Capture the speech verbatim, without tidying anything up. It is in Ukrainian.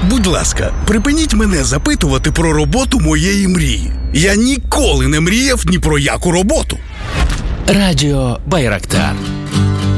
Будь ласка, припиніть мене запитувати про роботу моєї мрії. Я ніколи не мріяв ні про яку роботу. Радіо Байрактар.